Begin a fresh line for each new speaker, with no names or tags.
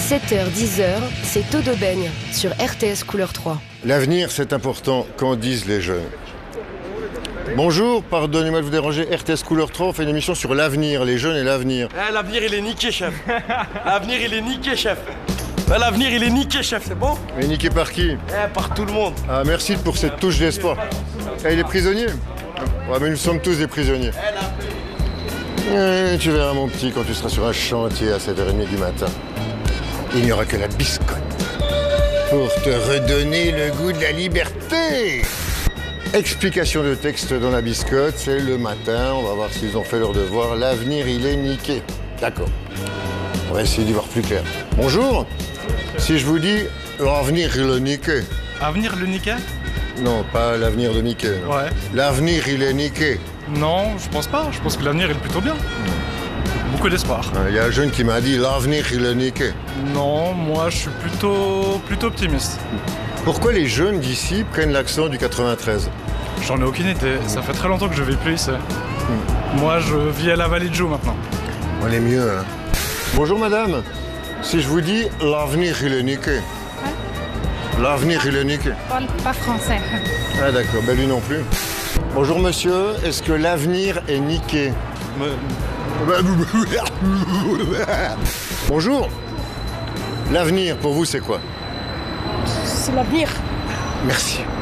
7h-10h, c'est Taux de Beigne sur RTS Couleur 3.
L'avenir, c'est important, qu'en disent les jeunes. Bonjour, pardonnez-moi de vous déranger, RTS Couleur 3, on fait une émission sur l'avenir, les jeunes et l'avenir.
L'avenir, il est niqué, chef. L'avenir, il est niqué, chef. L'avenir, il est niqué, chef, c'est bon?
Mais niqué par qui?
Par tout le monde.
Ah, merci pour cette touche d'espoir. Il est prisonnier? Ouais, mais nous sommes tous des prisonniers. Tu verras, mon petit, quand tu seras sur un chantier à 7h30 du matin. Il n'y aura que la biscotte pour te redonner le goût de la liberté. Explication de texte dans la biscotte, c'est le matin. On va voir s'ils ont fait leur devoir. L'avenir, il est niqué. D'accord. On va essayer d'y voir plus clair. Bonjour. Si je vous dis l'avenir, il est niqué.
Avenir le niqué?
Non, pas l'avenir de Mickey. Non.
Ouais.
L'avenir, il est niqué.
Non, je pense pas. Je pense que l'avenir est plutôt bien. Beaucoup d'espoir.
Il y a un jeune qui m'a dit l'avenir, il est niqué.
Non, moi je suis plutôt optimiste.
Pourquoi les jeunes d'ici prennent l'accent du 93?
J'en ai aucune idée. Ça fait très longtemps que je vis plus ici. Moi je vis à la Vallée de Joux maintenant.
On est mieux, hein. Bonjour madame. Si je vous dis l'avenir, il est niqué. L'avenir, il est niqué.
Parle pas français.
Ah d'accord, ben lui non plus. Bonjour monsieur, est-ce que l'avenir est niqué? Bonjour. L'avenir, pour vous, c'est quoi?
C'est l'avenir.
Merci.